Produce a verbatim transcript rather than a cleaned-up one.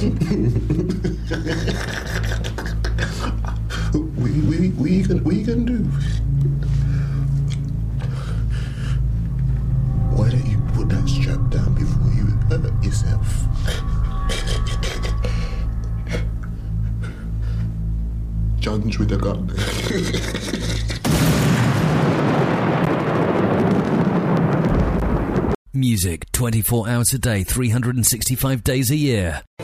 we we we can we can do. Why don't you put that strap down before you hurt yourself? Judge with a gun. Music twenty-four hours a day, three hundred sixty-five days a year.